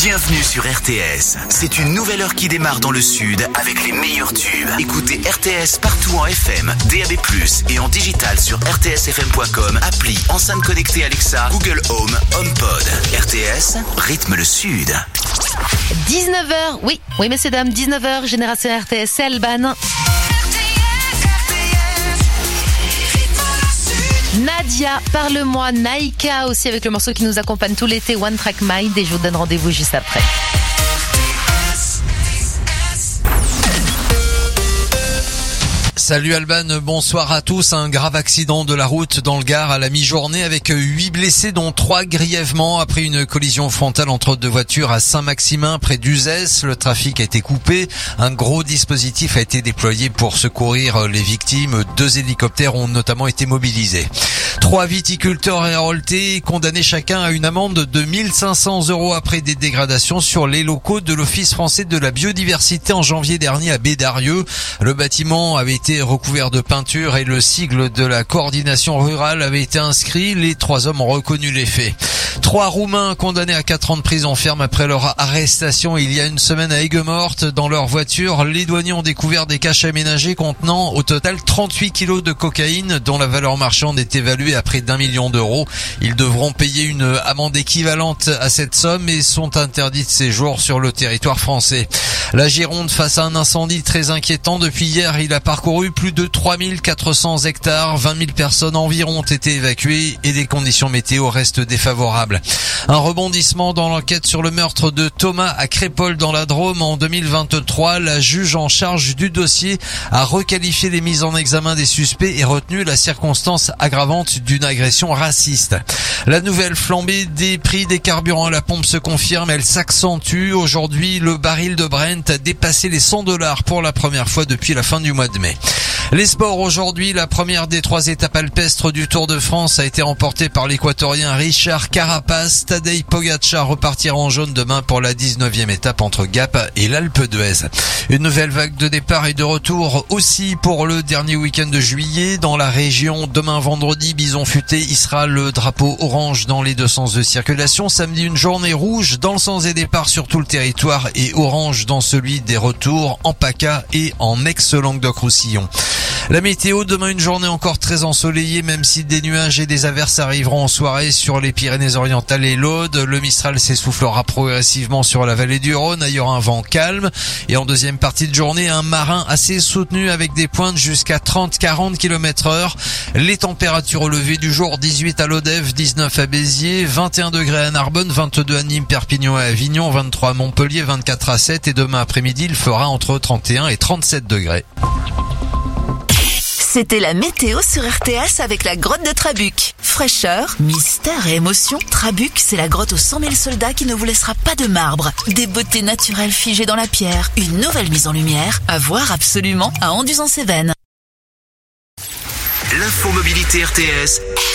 Bienvenue sur RTS. C'est une nouvelle heure qui démarre dans le sud avec les meilleurs tubes. Écoutez RTS partout en FM, DAB+, et en digital sur rtsfm.com, appli, enceinte connectée Alexa, Google Home, HomePod. RTS, rythme le sud. 19h, oui messieurs dames, 19h, Génération RTS, c'est Alban. Nadia, parle-moi, Naïka aussi avec le morceau qui nous accompagne tout l'été, One Track Mind, et je vous donne rendez-vous juste après. Salut Alban, bonsoir à tous. Un grave accident de la route dans le Gard à la mi-journée avec 8 blessés dont 3 grièvement après une collision frontale entre deux voitures à Saint-Maximin près d'Uzès. Le trafic a été coupé. Un gros dispositif a été déployé pour secourir les victimes. 2 hélicoptères ont notamment été mobilisés. 3 viticulteurs révoltés condamnés chacun à une amende de 1500 € après des dégradations sur les locaux de l'Office français de la biodiversité en janvier dernier à Bédarieux. Le bâtiment avait été recouvert de peinture et le sigle de la coordination rurale avait été inscrit. Les 3 hommes ont reconnu les faits. 3 Roumains condamnés à 4 ans de prison ferme après leur arrestation il y a une semaine à Aigues-Mortes. Dans leur voiture, les douaniers ont découvert des caches aménagées contenant au total 38 kilos de cocaïne dont la valeur marchande est évaluée à près d'1 million d'euros. Ils devront payer une amende équivalente à cette somme et sont interdits de séjour sur le territoire français. La Gironde face à un incendie très inquiétant. Depuis hier, il a parcouru plus de 3400 hectares. 20 000 personnes environ ont été évacuées et les conditions météo restent défavorables. Un rebondissement dans l'enquête sur le meurtre de Thomas à Crépol dans la Drôme en 2023. La juge en charge du dossier a requalifié les mises en examen des suspects et retenu la circonstance aggravante d'une agression raciste. La nouvelle flambée des prix des carburants à la pompe se confirme, elle s'accentue. Aujourd'hui, le baril de Brent a dépassé les $100 pour la première fois depuis la fin du mois de mai. Les sports aujourd'hui, la première des 3 étapes alpestres du Tour de France a été remportée par l'équatorien Richard Carapaz. Tadej Pogačar repartira en jaune demain pour la 19e étape entre Gap et l'Alpe d'Huez. Une nouvelle vague de départ et de retour aussi pour le dernier week-end de juillet. Dans la région, demain vendredi, Bison Futé, il sera le drapeau orange dans les 2 sens de circulation. Samedi, une journée rouge dans le sens des départs sur tout le territoire et orange dans celui des retours en PACA et en ex-Languedoc-Roussillon. La météo, demain une journée encore très ensoleillée, même si des nuages et des averses arriveront en soirée sur les Pyrénées-Orientales et l'Aude. Le Mistral s'essoufflera progressivement sur la vallée du Rhône. Il y aura un vent calme. Et en deuxième partie de journée, un marin assez soutenu avec des pointes jusqu'à 30-40 km/h. Les températures au lever du jour, 18 à Lodève, 19 à Béziers, 21 degrés à Narbonne, 22 à Nîmes, Perpignan et Avignon, 23 à Montpellier, 24 à 7. Et demain après-midi, il fera entre 31 et 37 degrés. C'était la météo sur RTS avec la grotte de Trabuc. Fraîcheur, mystère et émotion. Trabuc, c'est la grotte aux 100 000 soldats qui ne vous laissera pas de marbre. Des beautés naturelles figées dans la pierre. Une nouvelle mise en lumière. À voir absolument à Anduze-en-Cévennes. L'infomobilité RTS.